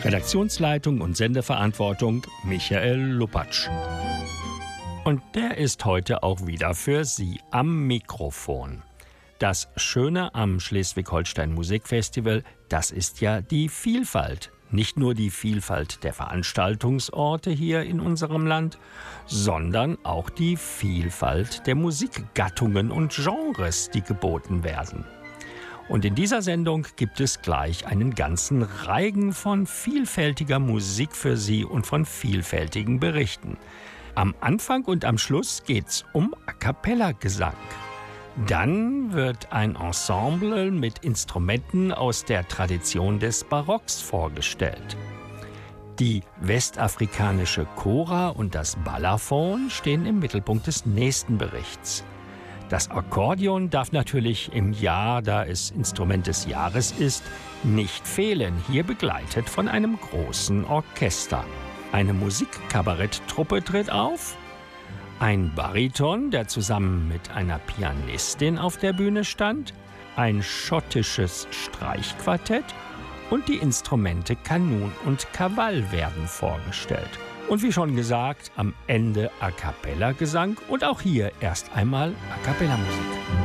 Redaktionsleitung und Sendeverantwortung Michael Lupatsch. Und der ist heute auch wieder für Sie am Mikrofon. Das Schöne am Schleswig-Holstein Musikfestival, das ist ja die Vielfalt. Nicht nur die Vielfalt der Veranstaltungsorte hier in unserem Land, sondern auch die Vielfalt der Musikgattungen und Genres, die geboten werden. Und in dieser Sendung gibt es gleich einen ganzen Reigen von vielfältiger Musik für Sie und von vielfältigen Berichten. Am Anfang und am Schluss geht's um A-cappella-Gesang. Dann wird ein Ensemble mit Instrumenten aus der Tradition des Barocks vorgestellt. Die westafrikanische Kora und das Balafon stehen im Mittelpunkt des nächsten Berichts. Das Akkordeon darf natürlich im Jahr, da es Instrument des Jahres ist, nicht fehlen, hier begleitet von einem großen Orchester. Eine Musikkabaretttruppe tritt auf, ein Bariton, der zusammen mit einer Pianistin auf der Bühne stand, ein schottisches Streichquartett und die Instrumente Kanun und Kavall werden vorgestellt. Und wie schon gesagt, am Ende A-cappella-Gesang und auch hier erst einmal A-cappella-Musik.